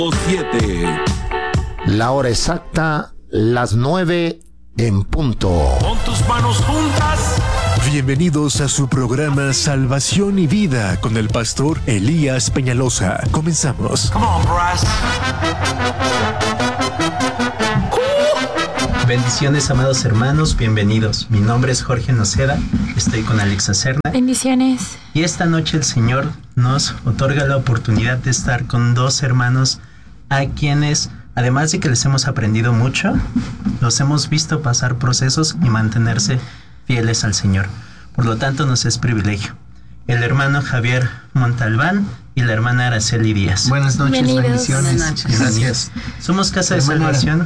7. La hora exacta, las 9 en punto. Con tus manos juntas. Bienvenidos a su programa Salvación y Vida con el pastor Elías Peñalosa. Comenzamos. Come on, brass. Bendiciones, amados hermanos, bienvenidos. Mi nombre es Jorge Noceda, estoy con Alexa Serna. Bendiciones. Y esta noche el Señor nos otorga la oportunidad de estar con dos hermanos a quienes, además de que les hemos aprendido mucho, los hemos visto pasar procesos y mantenerse fieles al Señor. Por lo tanto, nos es privilegio. El hermano Javier Montalbán y la hermana Araceli Díaz. Buenas noches, Bienvenidos. bendiciones. Buenas noches. Gracias. Somos Casa de Hermana. Salvación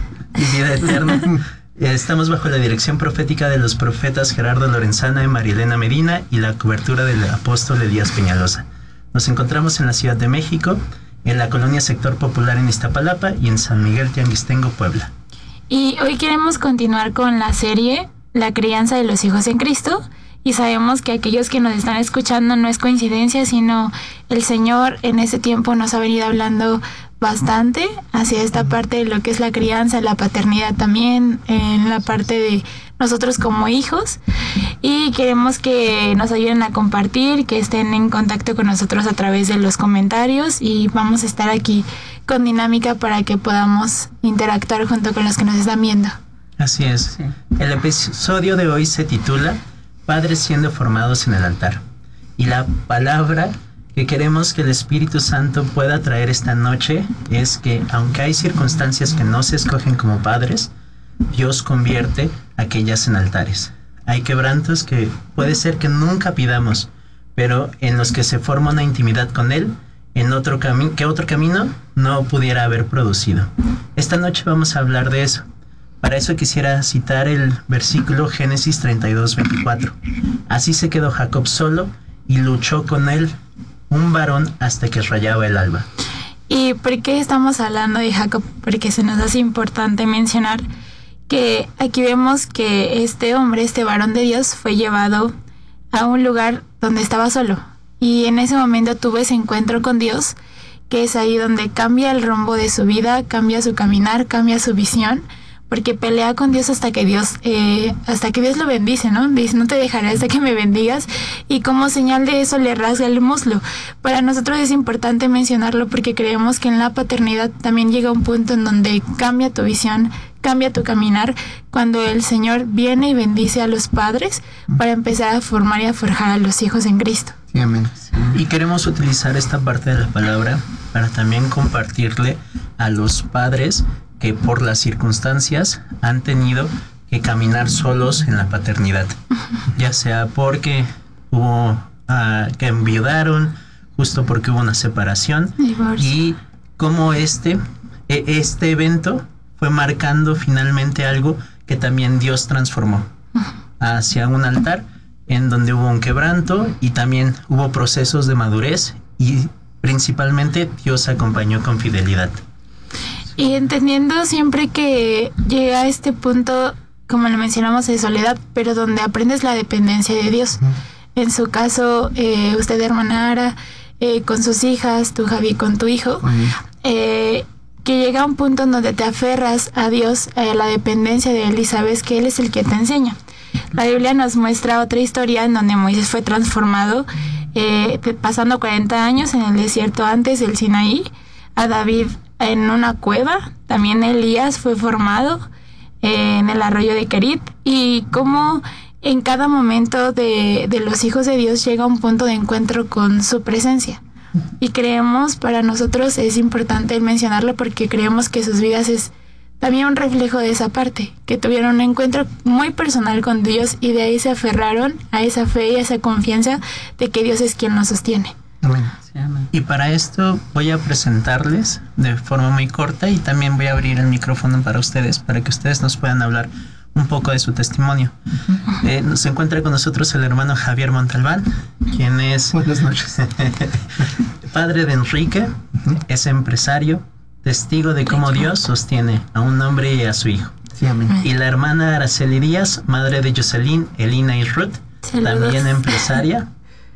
y Vida Eterna. Estamos bajo la dirección profética de los profetas Gerardo Lorenzana y Marilena Medina y la cobertura del apóstol Elías Peñalosa. Nos encontramos en la Ciudad de México, en la colonia Sector Popular en Iztapalapa y en San Miguel Tianguistengo, Puebla. Y hoy queremos continuar con la serie La crianza de los hijos en Cristo. Y sabemos que aquellos que nos están escuchando no es coincidencia, sino el Señor en ese tiempo nos ha venido hablando bastante hacia esta parte de lo que es la crianza, la paternidad también, en la parte de nosotros como hijos. Y queremos que nos ayuden a compartir, que estén en contacto con nosotros a través de los comentarios y vamos a estar aquí con dinámica para que podamos interactuar junto con los que nos están viendo. Así es. Sí. El episodio de hoy se titula Padres siendo formados en el altar. Y la palabra que queremos que el Espíritu Santo pueda traer esta noche es que aunque hay circunstancias que no se escogen como padres, Dios convierte aquellas en altares. Hay quebrantos que puede ser que nunca pidamos, pero en los que se forma una intimidad con Él, en otro camino no pudiera haber producido. Esta noche vamos a hablar de eso. Para eso quisiera citar el versículo Génesis 32:24. Así se quedó Jacob solo y luchó con él un varón hasta que rayaba el alba. ¿Y por qué estamos hablando de Jacob? Porque se nos hace importante mencionar que aquí vemos que este hombre, este varón de Dios, fue llevado a un lugar donde estaba solo. Y en ese momento tuvo ese encuentro con Dios, que es ahí donde cambia el rumbo de su vida, cambia su caminar, cambia su visión, porque pelea con Dios hasta que Dios lo bendice, ¿no? Dice, no te dejaré hasta que me bendigas, y como señal de eso le rasga el muslo. Para nosotros es importante mencionarlo porque creemos que en la paternidad también llega un punto en donde cambia tu visión, cambia tu caminar, cuando el Señor viene y bendice a los padres para empezar a formar y a forjar a los hijos en Cristo. Sí, amén. Y queremos utilizar esta parte de la palabra para también compartirle a los padres que por las circunstancias han tenido que caminar solos en la paternidad, ya sea porque hubo que enviudaron, justo porque hubo una separación, Divorcio. y cómo este evento fue marcando finalmente algo que también Dios transformó hacia un altar en donde hubo un quebranto y también hubo procesos de madurez y principalmente Dios acompañó con fidelidad. Y entendiendo siempre que llega a este punto, como lo mencionamos, de soledad, pero donde aprendes la dependencia de Dios. En su caso, usted, hermana Ara, con sus hijas, tú, Javi, con tu hijo, que llega a un punto en donde te aferras a Dios, a la dependencia de Él y sabes que Él es el que te enseña. La Biblia nos muestra otra historia en donde Moisés fue transformado, pasando 40 años en el desierto antes del Sinaí, a David en una cueva, también Elías fue formado en el arroyo de Kerit, y cómo en cada momento de los hijos de Dios llega un punto de encuentro con su presencia. Y creemos, para nosotros es importante mencionarlo porque creemos que sus vidas es también un reflejo de esa parte, que tuvieron un encuentro muy personal con Dios y de ahí se aferraron a esa fe y a esa confianza de que Dios es quien nos sostiene. Amén. Y para esto voy a presentarles de forma muy corta y también voy a abrir el micrófono para ustedes, para que ustedes nos puedan hablar un poco de su testimonio. Se encuentra con nosotros el hermano Javier Montalbán, quien es Buenas noches. padre de Enrique, es empresario, testigo de cómo Dios sostiene a un hombre y a su hijo. Sí, amén. Y la hermana Araceli Díaz, madre de Jocelyn, Elina y Ruth, Saludos. también empresaria,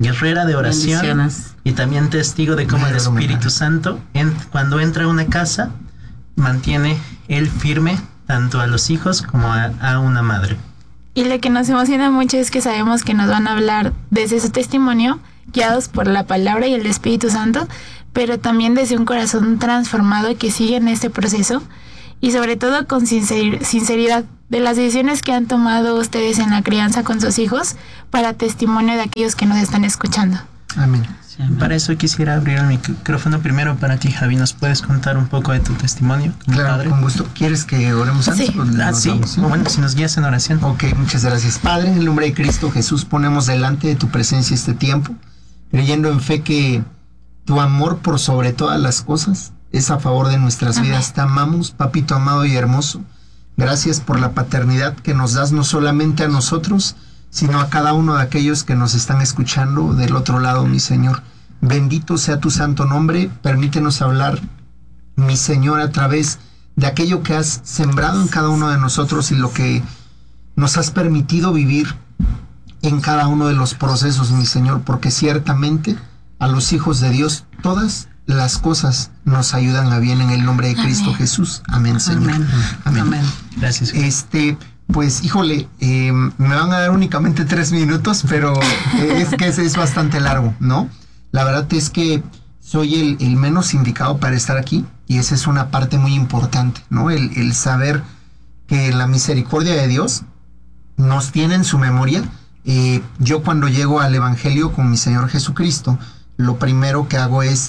guerrera de oración. Bendiciones. Y también testigo de cómo el Espíritu Santo, cuando entra a una casa, mantiene él firme tanto a los hijos como a una madre. Y lo que nos emociona mucho es que sabemos que nos van a hablar desde su testimonio, guiados por la palabra y el Espíritu Santo, pero también desde un corazón transformado que sigue en este proceso y sobre todo con sinceridad de las decisiones que han tomado ustedes en la crianza con sus hijos para testimonio de aquellos que nos están escuchando. Amén. Para eso quisiera abrir el micrófono primero para ti, Javi. ¿Nos puedes contar un poco de tu testimonio como Claro, padre? con gusto. ¿Quieres que oremos antes? Sí. Sí. O bueno, si nos guías en oración. Ok, muchas gracias. Padre, en el nombre de Cristo Jesús, ponemos delante de tu presencia este tiempo, creyendo en fe que tu amor por sobre todas las cosas es a favor de nuestras vidas. Te amamos, papito amado y hermoso. Gracias por la paternidad que nos das no solamente a nosotros, sino a cada uno de aquellos que nos están escuchando del otro lado, mi Señor. Bendito sea tu santo nombre. Permítenos hablar, mi Señor, a través de aquello que has sembrado en cada uno de nosotros y lo que nos has permitido vivir en cada uno de los procesos, mi Señor, porque ciertamente a los hijos de Dios todas las cosas nos ayudan a bien en el nombre de Cristo Jesús. Amén, Señor. Amén. Gracias. Pues, híjole, me van a dar únicamente 3 minutos, pero es que es bastante largo, ¿no? La verdad es que soy el menos indicado para estar aquí y esa es una parte muy importante, ¿no? El saber que la misericordia de Dios nos tiene en su memoria. Yo cuando llego al Evangelio con mi Señor Jesucristo, lo primero que hago es,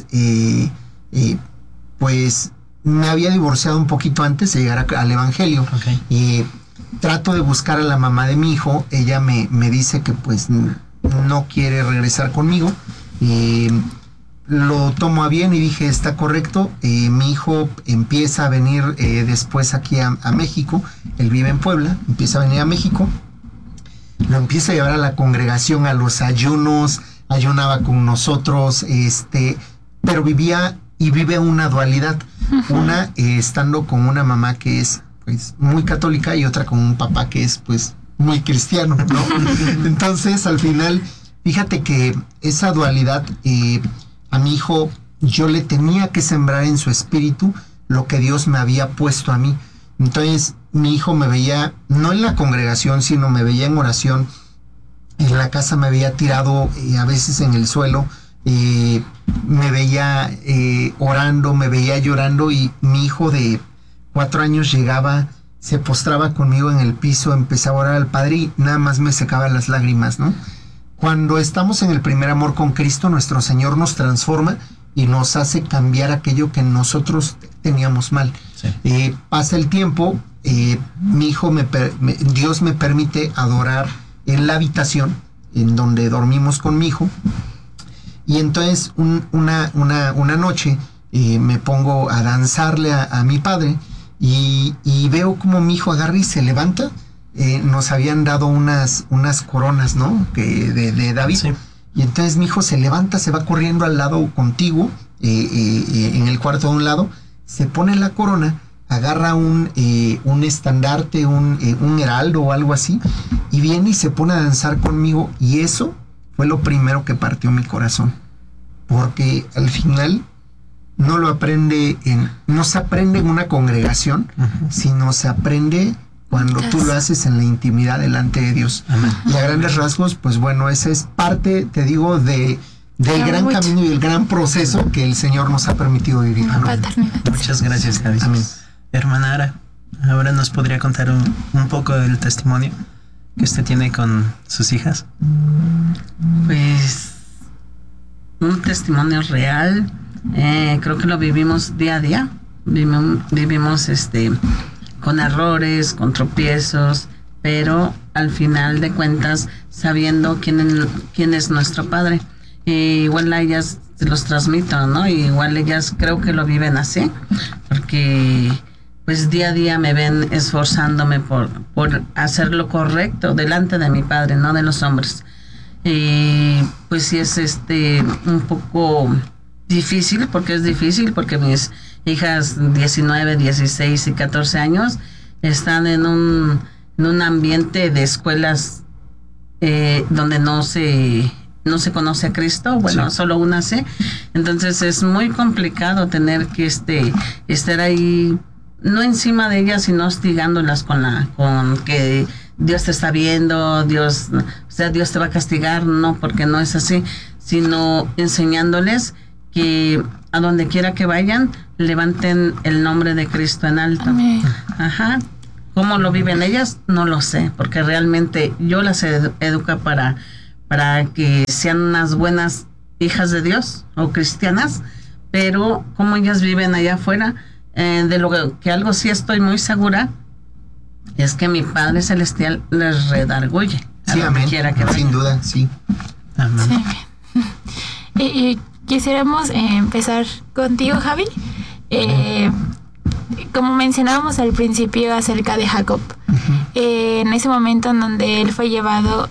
pues, me había divorciado un poquito antes de llegar al Evangelio. Okay. Trato de buscar a la mamá de mi hijo. Ella me dice que pues no quiere regresar conmigo. Lo tomo a bien y dije, está correcto. Mi hijo empieza a venir después aquí a México. Él vive en Puebla, empieza a venir a México. Lo empieza a llevar a la congregación, a los ayunos, ayunaba con nosotros, pero vivía y vive una dualidad. Una estando con una mamá que es pues muy católica y otra con un papá que es pues muy cristiano, ¿no? Entonces al final, fíjate que esa dualidad, a mi hijo yo le tenía que sembrar en su espíritu lo que Dios me había puesto a mí. Entonces mi hijo me veía, no en la congregación, sino me veía en oración. En la casa me veía tirado a veces en el suelo, me veía orando, me veía llorando y mi hijo de 4 años llegaba, se postraba conmigo en el piso, empezaba a orar al Padre y nada más me secaba las lágrimas, ¿no? Cuando estamos en el primer amor con Cristo, nuestro Señor nos transforma y nos hace cambiar aquello que nosotros teníamos mal. Sí. Pasa el tiempo, mi hijo Dios me permite adorar en la habitación en donde dormimos con mi hijo y entonces una noche me pongo a danzarle a mi padre y veo como mi hijo agarra y se levanta. Nos habían dado unas coronas, ¿no? De David. Sí. Y entonces mi hijo se levanta, se va corriendo al lado contiguo, en el cuarto de un lado, se pone la corona, agarra un estandarte, un heraldo o algo así, y viene y se pone a danzar conmigo, y eso fue lo primero que partió mi corazón, porque al final no se aprende en una congregación, sino se aprende cuando tú lo haces en la intimidad delante de Dios. Amén. Y a grandes rasgos, pues bueno, esa es parte, te digo, del gran camino y el gran proceso que el Señor nos ha permitido vivir. Muchas gracias, Javi. Amén. Hermana Ara, ahora nos podría contar un poco del testimonio que usted tiene con sus hijas. Pues un testimonio real, creo que lo vivimos día a día, vivimos con errores, con tropiezos, pero al final de cuentas sabiendo quién es nuestro Padre. Igual a ellas se los transmito, ¿no? Igual ellas creo que lo viven así, porque pues día a día me ven esforzándome por hacer lo correcto delante de mi Padre, no de los hombres. Pues sí es un poco difícil, porque mis hijas 19, 16 y 14 años están en un ambiente de escuelas donde no se no se conoce a Cristo, bueno, Sí. solo una sé. Entonces es muy complicado tener que estar ahí, no encima de ellas, sino hostigándolas con que Dios te está viendo, Dios te va a castigar, no, porque no es así, sino enseñándoles que a donde quiera que vayan, levanten el nombre de Cristo en alto. Amén. Ajá. ¿Cómo lo viven ellas? No lo sé, porque realmente yo las educo para que sean unas buenas hijas de Dios o cristianas, pero cómo ellas viven allá afuera, de lo que algo sí estoy muy segura, es que mi Padre Celestial les redarguye a Sí, donde amén. quiera que vayan. Sin duda, sí. Amén. Sí. Y quisiéramos empezar contigo, Javi. Como mencionábamos al principio acerca de Jacob, en ese momento en donde él fue llevado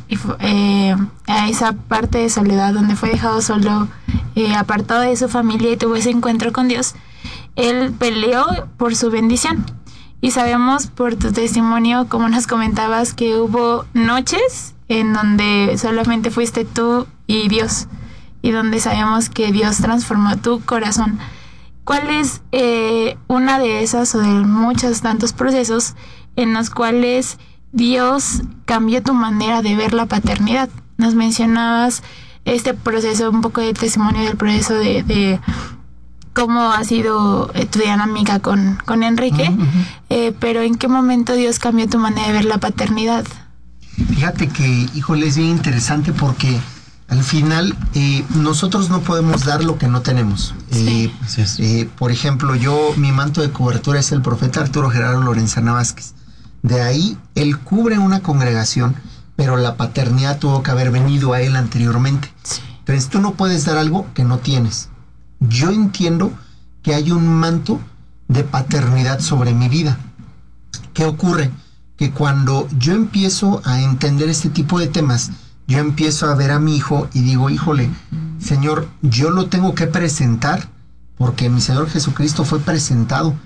a esa parte de soledad, donde fue dejado solo, apartado de su familia y tuvo ese encuentro con Dios, él peleó por su bendición. Y sabemos por tu testimonio, como nos comentabas, que hubo noches en donde solamente fuiste tú y Dios, y donde sabemos que Dios transformó tu corazón. ¿Cuál es una de esas o de muchos tantos procesos en los cuales Dios cambió tu manera de ver la paternidad? Nos mencionabas este proceso, un poco de testimonio del proceso de cómo ha sido tu dinámica con Enrique, pero ¿en qué momento Dios cambió tu manera de ver la paternidad? Fíjate que, híjole, es bien interesante porque al final nosotros no podemos dar lo que no tenemos. Sí. Así es. Por ejemplo, mi manto de cobertura es el profeta Arturo Gerardo Lorenzana Vázquez. De ahí, él cubre una congregación, pero la paternidad tuvo que haber venido a él anteriormente. Sí. Entonces, tú no puedes dar algo que no tienes. Yo entiendo que hay un manto de paternidad sobre mi vida. ¿Qué ocurre? Que cuando yo empiezo a entender este tipo de temas, yo empiezo a ver a mi hijo y digo, híjole, Señor, yo lo tengo que presentar porque mi Señor Jesucristo fue presentado.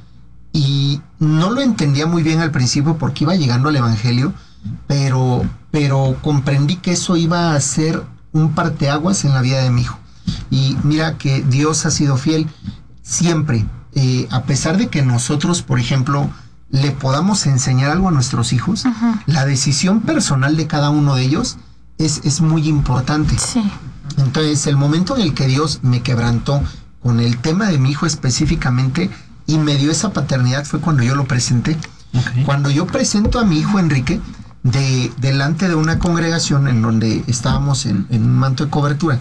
Y no lo entendía muy bien al principio porque iba llegando al Evangelio, pero comprendí que eso iba a ser un parteaguas en la vida de mi hijo. Y mira que Dios ha sido fiel siempre, a pesar de que nosotros, por ejemplo, le podamos enseñar algo a nuestros hijos, la decisión personal de cada uno de ellos es muy importante. Sí. Entonces, el momento en el que Dios me quebrantó con el tema de mi hijo específicamente y me dio esa paternidad fue cuando yo lo presenté. Ok. Cuando yo presento a mi hijo Enrique delante de una congregación en donde estábamos en un manto de cobertura,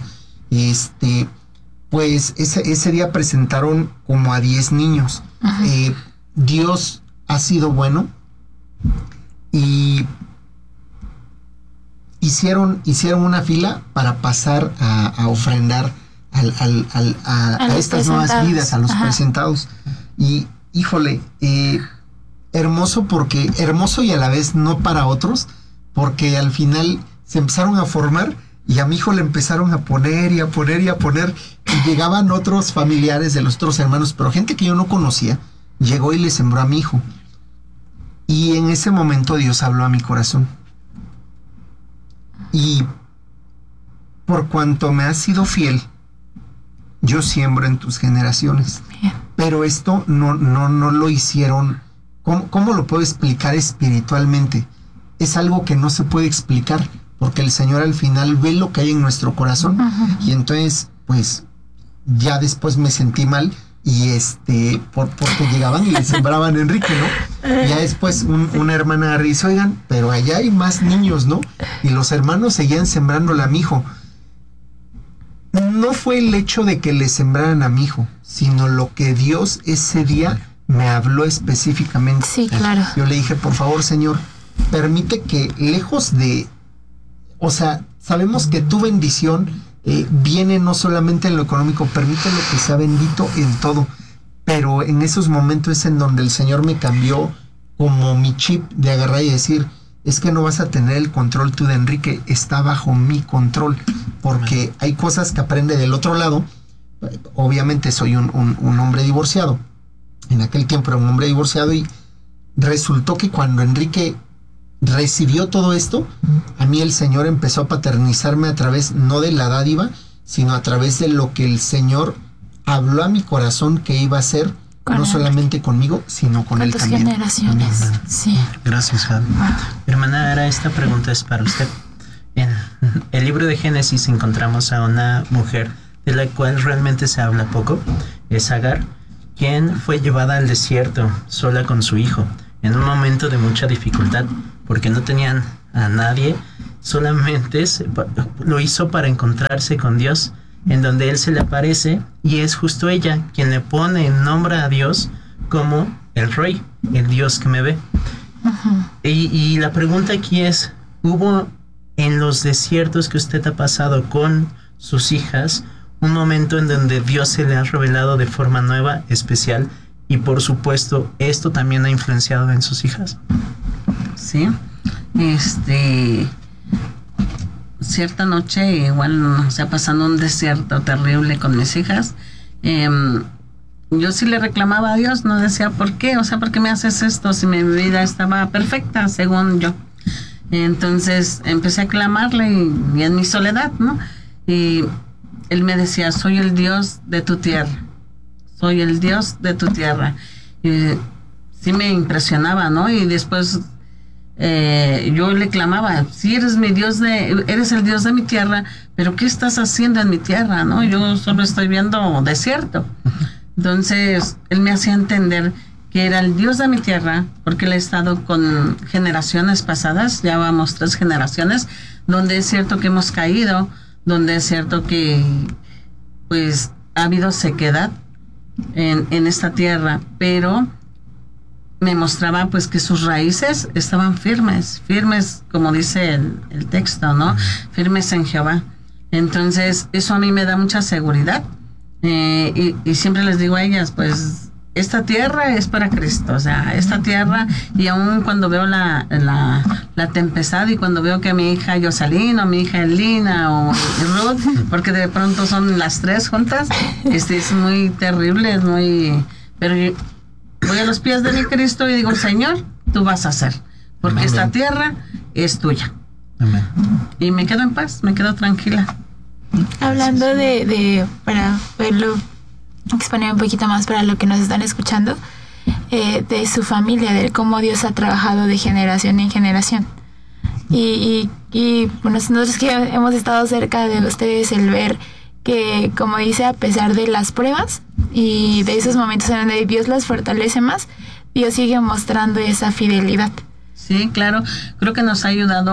pues ese día presentaron como a 10 niños. Dios ha sido bueno y hicieron una fila para pasar a ofrendar a los estas nuevas presentados. vidas, a los Ajá. presentados. Y híjole, hermoso y a la vez no para otros, porque al final se empezaron a formar y a mi hijo le empezaron a poner y a poner y a poner, y llegaban otros familiares de los otros hermanos, pero gente que yo no conocía, llegó y le sembró a mi hijo. Y en ese momento Dios habló a mi corazón. Y por cuanto me has sido fiel, yo siembro en tus generaciones. Bien. Pero esto no lo hicieron. ¿Cómo lo puedo explicar espiritualmente? Es algo que no se puede explicar, porque el Señor al final ve lo que hay en nuestro corazón. Y entonces, pues, ya después me sentí mal y porque llegaban y le sembraban a Enrique, ¿no? Ya después una hermana dice, oigan, pero allá hay más niños, ¿no? Y los hermanos seguían sembrándole a mi hijo. No fue el hecho de que le sembraran a mi hijo, sino lo que Dios ese día me habló específicamente. Sí, claro. Yo le dije, por favor, Señor, permite que lejos de... O sea, sabemos que tu bendición viene no solamente en lo económico, permítelo que sea bendito en todo. Pero en esos momentos es en donde el Señor me cambió como mi chip de agarrar y decir, es que no vas a tener el control tú de Enrique, está bajo mi control. Porque hay cosas que aprende del otro lado. Obviamente soy un hombre divorciado. En aquel tiempo era un hombre divorciado y resultó que cuando Enrique recibió todo esto, a mí el Señor empezó a paternizarme a través, no de la dádiva, sino a través de lo que el Señor habló a mi corazón que iba a hacer, no solamente conmigo, sino con él tus también. generaciones. Sí. Gracias, Javi. Hermana Ara, esta pregunta es para usted. En el libro de Génesis encontramos a una mujer de la cual realmente se habla poco, es Agar, quien fue llevada al desierto sola con su hijo, en un momento de mucha dificultad, porque no tenían a nadie, solamente lo hizo para encontrarse con Dios, en donde Él se le aparece, y es justo ella quien le pone en nombre a Dios como el Rey, el Dios que me ve. Y la pregunta aquí es, ¿hubo en los desiertos que usted ha pasado con sus hijas un momento en donde Dios se le ha revelado de forma nueva, especial, y por supuesto esto también ha influenciado en sus hijas? Sí, cierta noche igual, o sea, pasando un desierto terrible con mis hijas, yo sí le reclamaba a Dios, no decía, ¿por qué? O sea, ¿por qué me haces esto si mi vida estaba perfecta, según yo? Entonces empecé a clamarle y en mi soledad, ¿no? Y él me decía, soy el Dios de tu tierra, soy el Dios de tu tierra. Y sí me impresionaba, ¿no? Y después yo le clamaba, sí, eres el Dios de mi tierra, pero ¿qué estás haciendo en mi tierra, no? Yo solo estoy viendo desierto. Entonces él me hacía entender que era el Dios de mi tierra, porque él ha estado con generaciones pasadas, ya vamos 3 generaciones, donde es cierto que hemos caído, donde es cierto que pues ha habido sequedad en esta tierra, pero me mostraba pues que sus raíces estaban firmes, como dice el texto, ¿no? Firmes en Jehová. Entonces eso a mí me da mucha seguridad, y siempre les digo a ellas, pues esta tierra es para Cristo, o sea, esta tierra, y aún cuando veo la tempestad, y cuando veo que mi hija Yosalín o mi hija Elina o Ruth, porque de pronto son las 3 juntas, es muy terrible, es muy... Pero yo voy a los pies de mi Cristo y digo, Señor, tú vas a hacer, porque Amén. esta tierra es tuya. Amén. Y me quedo en paz, me quedo tranquila. Hablando para verlo, exponer un poquito más para lo que nos están escuchando, de su familia, de cómo Dios ha trabajado de generación en generación. Y bueno, nosotros que hemos estado cerca de ustedes, el ver que, como dice, a pesar de las pruebas y de esos momentos en donde Dios las fortalece más, Dios sigue mostrando esa fidelidad. Sí, claro, creo que nos ha ayudado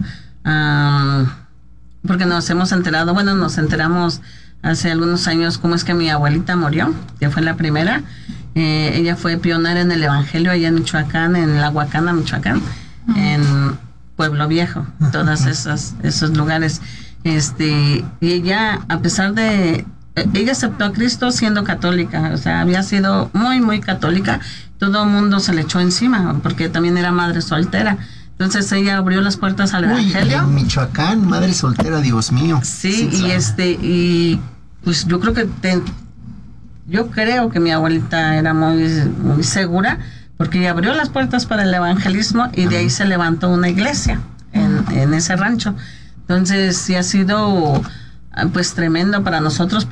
porque nos enteramos hace algunos años cómo es que mi abuelita murió, que fue la primera. Ella fue pionera en el Evangelio allá en Michoacán, en La Huacana, Michoacán, en Pueblo Viejo, todos esos lugares. Y ella, a pesar de... Ella aceptó a Cristo siendo católica, o sea, había sido muy, muy católica. Todo el mundo se le echó encima, porque también era madre soltera. Entonces ella abrió las puertas al Evangelio. En Michoacán, madre soltera, Dios mío. Sí, y pues yo creo que mi abuelita era muy, muy segura, porque ella abrió las puertas para el evangelismo y de ahí se levantó una iglesia en ese rancho. Entonces sí ha sido pues tremendo para nosotros.